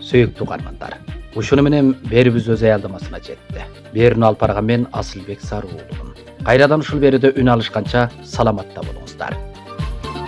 Сөйүктүү угармандар, ушуну менен берибиз өз аялдамасына жетти. Берүүнү алып барган мен Асылбек Сарыуулумун. Кайрадан ушул берүүдө үн алышканча саламатта болуңуздар.